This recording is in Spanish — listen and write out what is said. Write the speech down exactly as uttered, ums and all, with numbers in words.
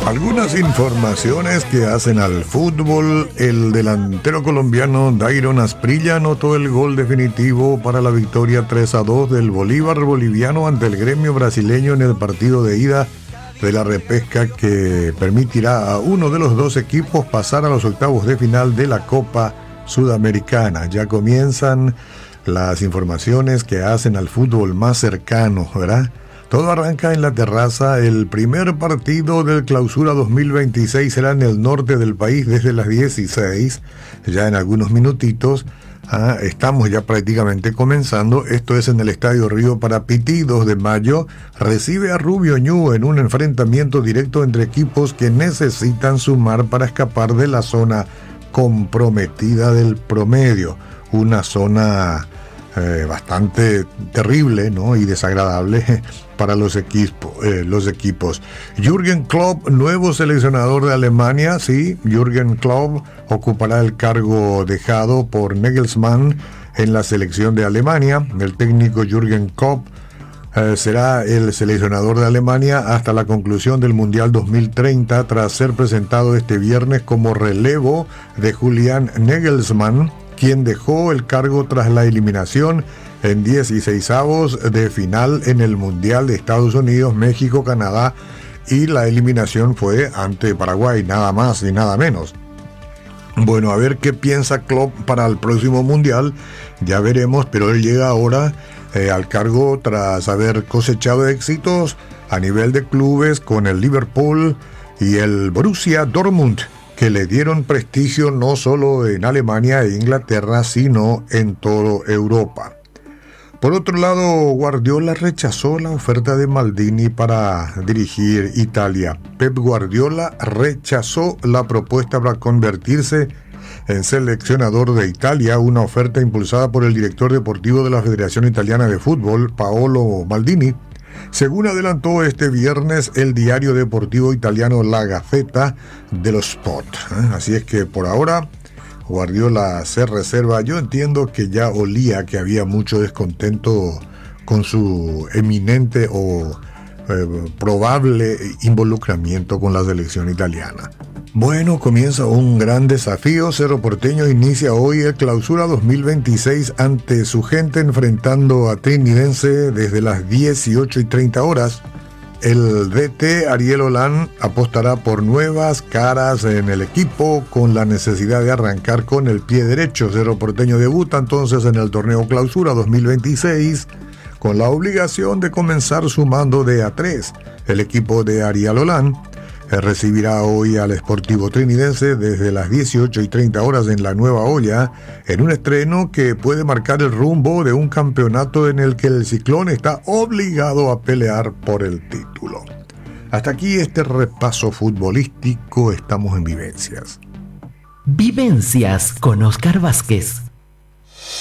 Algunas informaciones que hacen al fútbol. El delantero colombiano Dairon Asprilla anotó el gol definitivo para la victoria tres a dos del Bolívar boliviano ante el Gremio brasileño en el partido de ida de la repesca que permitirá a uno de los dos equipos pasar a los octavos de final de la Copa Sudamericana. Ya comienzan las informaciones que hacen al fútbol más cercano, ¿verdad? Todo arranca en la terraza. El primer partido del Clausura dos mil veintiséis será en el norte del país desde las dieciséis, ya en algunos minutitos. Ah, estamos ya prácticamente comenzando. Esto es en el Estadio Río Parapití. Dos de mayo recibe a Rubio Ñu en un enfrentamiento directo entre equipos que necesitan sumar para escapar de la zona comprometida del promedio, una zona eh, bastante terrible, ¿no? Y desagradable para los equipos, eh, los equipos. Jürgen Klopp, nuevo seleccionador de Alemania. Sí, Jürgen Klopp ocupará el cargo dejado por Nagelsmann en la selección de Alemania. El técnico Jürgen Klopp eh, será el seleccionador de Alemania hasta la conclusión del Mundial dos mil treinta, tras ser presentado este viernes como relevo de Julian Nagelsmann, quien dejó el cargo tras la eliminación en dieciseisavos de final en el Mundial de Estados Unidos, México, Canadá, y la eliminación fue ante Paraguay, nada más y nada menos. Bueno, a ver qué piensa Klopp para el próximo Mundial, ya veremos, pero él llega ahora eh, al cargo tras haber cosechado éxitos a nivel de clubes con el Liverpool y el Borussia Dortmund, que le dieron prestigio no solo en Alemania e Inglaterra, sino en toda Europa. Por otro lado, Guardiola rechazó la oferta de Maldini para dirigir Italia. Pep Guardiola rechazó la propuesta para convertirse en seleccionador de Italia, una oferta impulsada por el director deportivo de la Federación Italiana de Fútbol, Paolo Maldini, según adelantó este viernes el diario deportivo italiano La Gazzetta dello Sport. Así es que por ahora Guardiola se reserva. Yo entiendo que ya olía que había mucho descontento con su eminente o eh, probable involucramiento con la selección italiana. Bueno, comienza un gran desafío. Cerro Porteño inicia hoy el Clausura dos mil veintiséis ante su gente, enfrentando a Trinidense desde las dieciocho y treinta horas. El D T Ariel Holland apostará por nuevas caras en el equipo, con la necesidad de arrancar con el pie derecho. Cerro Porteño debuta entonces en el torneo Clausura dos mil veintiséis con la obligación de comenzar sumando de a tres. El equipo de Ariel Holland recibirá hoy al Sportivo Trinidense desde las dieciocho y treinta horas en la Nueva Olla, en un estreno que puede marcar el rumbo de un campeonato en el que el Ciclón está obligado a pelear por el título. Hasta aquí este repaso futbolístico. Estamos en Vivencias. Vivencias con Oscar Vázquez.